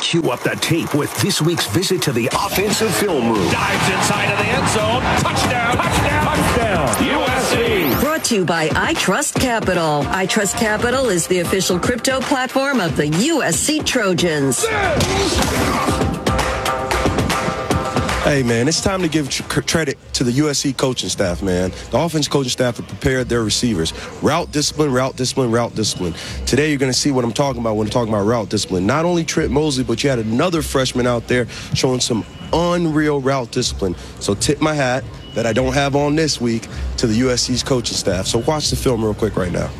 Cue up the tape with this week's visit to the offensive film room. Dives inside of the end zone. Touchdown, touchdown, touchdown. USC. Brought to you by iTrust.Capital. iTrust.Capital is the official crypto platform of the USC Trojans. Hey, man, it's time to give credit to the USC coaching staff, man. The offense coaching staff have prepared their receivers. Route discipline, route discipline, route discipline. Today, you're going to see what I'm talking about when I'm talking about route discipline. Not only Trent Mosley, but you had another freshman out there showing some unreal route discipline. So tip my hat that I don't have on this week to the USC's coaching staff. So watch the film real quick right now.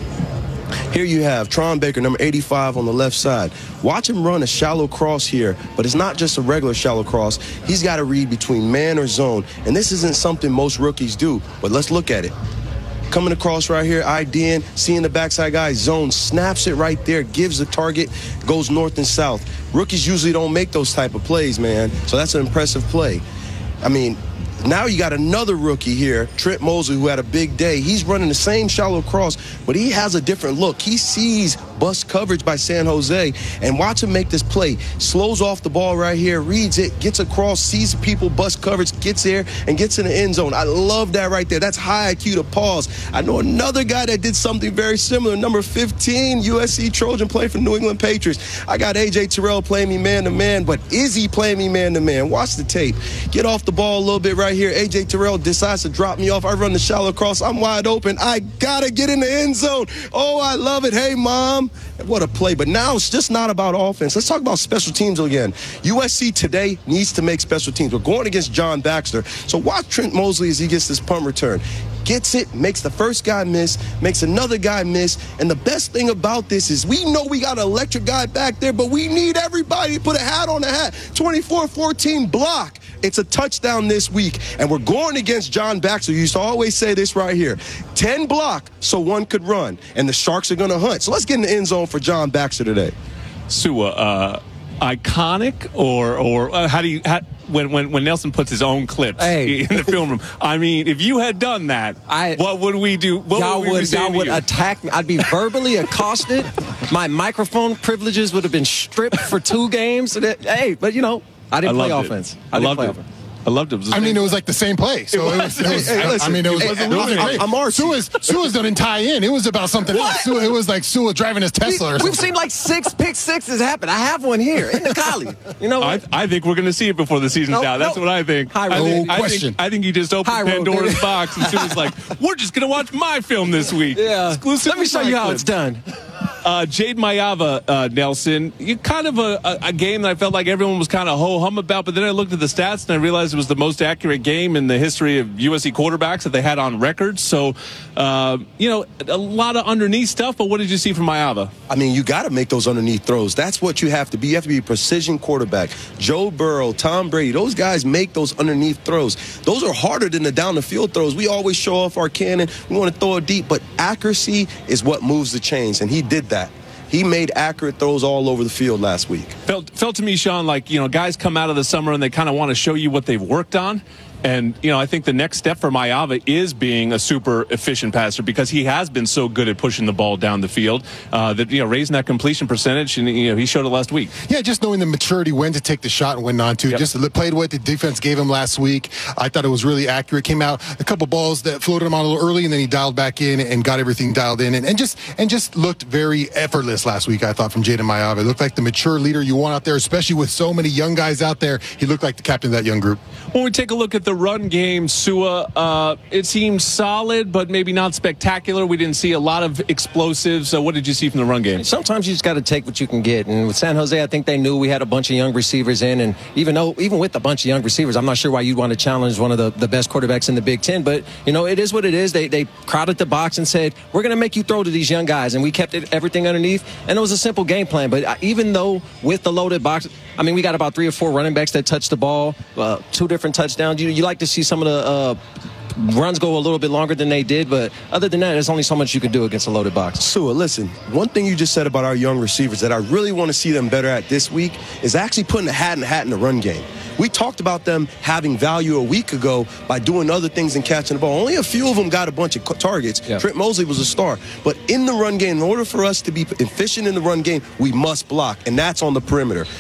Here you have Tron Baker, number 85 on the left side. Watch him run a shallow cross here, but it's not just a regular shallow cross. He's got to read between man or zone, and this isn't something most rookies do, but let's look at it. Coming across right here, IDing, seeing the backside guy, zone, snaps it right there, gives the target, goes north and south. Rookies usually don't make those type of plays, man, so that's an impressive play. I mean, now you got another rookie here, Trent Mosley, who had a big day. He's running the same shallow cross, but he has a different look. He sees bust coverage by San Jose, and watch him make this play. Slows off the ball right here, reads it, gets across, sees people bust coverage, gets there, and gets in the end zone. I love that right there. That's high IQ to pause. I know another guy that did something very similar, number 15, USC Trojan, playing for New England Patriots. I got A.J. Terrell playing me man-to-man, but is he playing me man-to-man? Watch the tape. Get off the ball a little bit right here. A.J. Terrell decides to drop me off. I run the shallow cross. I'm wide open. I got to get in the end zone. Oh, I love it. Hey, Mom. What a play. But now it's just not about offense. Let's talk about special teams again. USC today needs to make special teams. We're going against John Baxter. So watch Trent Mosley as he gets this punt return. Gets it, makes the first guy miss, makes another guy miss. And the best thing about this is we know we got an electric guy back there, but we need everybody to put a hat on the hat. 24-14 block. It's a touchdown this week. And we're going against John Baxter. You used to always say this right here. 10 block so one could run. And the Sharks are going to hunt. So let's get in the end zone for John Baxter today. Sua, iconic or when Nelson puts his own clips in the film room. I mean, if you had done that, what would we do? Y'all would attack me. I'd be verbally accosted. My microphone privileges would have been stripped for 2 games. But you know, I didn't play offense. I loved it. I loved it. I mean, it was like the same play. So it was Sua's didn't tie in. It was about something else. It was like Sua driving his Tesla or something. We've seen like 6 pick sixes happen. I have one here in the collie. You know what? I think we're going to see it before the season's out. That's what I think. I think you just opened Pandora's box and Sua's like, we're just going to watch my film this week. Yeah. Exclusive. Let me show you how it's done. Jade Mayava, Nelson, kind of a game that I felt like everyone was kind of ho-hum about, but then I looked at the stats and I realized it was the most accurate game in the history of USC quarterbacks that they had on record. So, a lot of underneath stuff, but what did you see from Mayava? I mean, you got to make those underneath throws. That's what you have to be. You have to be a precision quarterback. Joe Burrow, Tom Brady, those guys make those underneath throws. Those are harder than the down-the-field throws. We always show off our cannon. We want to throw it deep, but accuracy is what moves the chains, and he did that. He made accurate throws all over the field last week. Felt to me, Sean, like, guys come out of the summer and they kind of want to show you what they've worked on. And, I think the next step for Mayava is being a super efficient passer because he has been so good at pushing the ball down the field that, raising that completion percentage. And, he showed it last week. Yeah, just knowing the maturity, when to take the shot and when not to. Yep. Just played what the defense gave him last week. I thought it was really accurate. Came out a couple balls that floated him out a little early, and then he dialed back in and got everything dialed in. And just looked very effortless last week, I thought, from Jaden Mayava. It looked like the mature leader you want out there, especially with so many young guys out there. He looked like the captain of that young group. When we take a look at the run game, Sua, it seems solid, but maybe not spectacular. We didn't see a lot of explosives. So what did you see from the run game? Sometimes you just got to take what you can get. And with San Jose, I think they knew we had a bunch of young receivers in. And even with a bunch of young receivers, I'm not sure why you'd want to challenge one of the best quarterbacks in the Big Ten. But, it is what it is. They crowded the box and said, we're going to make you throw to these young guys. And we kept everything underneath. And it was a simple game plan. But even though with the loaded box, we got about 3 or 4 running backs that touched the ball, 2 different touchdowns. You like to see some of the runs go a little bit longer than they did, but other than that, there's only so much you can do against a loaded box. Sua, listen, one thing you just said about our young receivers that I really want to see them better at this week is actually putting the hat in the run game. We talked about them having value a week ago by doing other things than catching the ball. Only a few of them got a bunch of targets. Yeah. Trent Mosley was a star. But in the run game, in order for us to be efficient in the run game, we must block, and that's on the perimeter.